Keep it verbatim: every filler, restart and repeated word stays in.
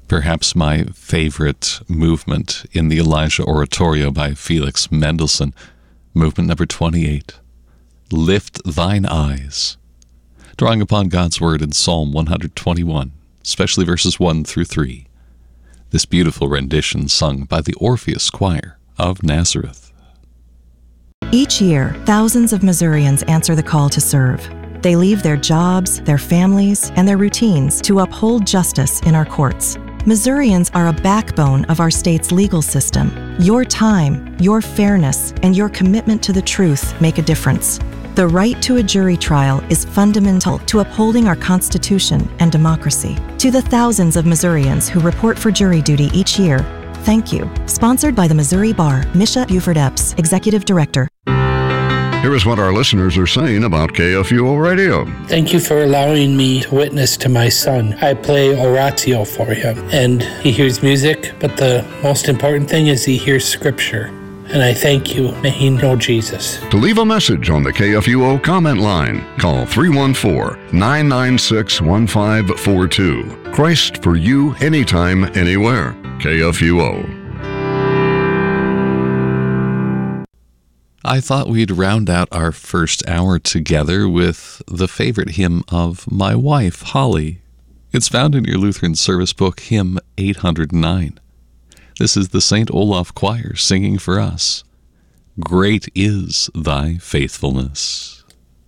Perhaps my favorite movement in the Elijah Oratorio by Felix Mendelssohn, movement number twenty-eight, Lift Thine Eyes, drawing upon God's Word in Psalm one twenty-one, especially verses one through three. This beautiful rendition sung by the Orpheus Choir of Nazareth. Each year, thousands of Missourians answer the call to serve. They leave their jobs, their families, and their routines to uphold justice in our courts. Missourians are a backbone of our state's legal system. Your time, your fairness, and your commitment to the truth make a difference. The right to a jury trial is fundamental to upholding our Constitution and democracy. To the thousands of Missourians who report for jury duty each year, thank you. Sponsored by the Missouri Bar, Misha Buford Epps, Executive Director. Here is what our listeners are saying about K F U O Radio. Thank you for allowing me to witness to my son. I play oratio for him, and he hears music, but the most important thing is he hears Scripture. And I thank you. May he know Jesus. To leave a message on the K F U O comment line, call three one four, nine nine six, one five four two. Christ for you, anytime, anywhere. K F U O. I thought we'd round out our first hour together with the favorite hymn of my wife, Holly. It's found in your Lutheran service book, hymn eight hundred nine. This is the Saint Olaf Choir singing for us, Great is Thy Faithfulness.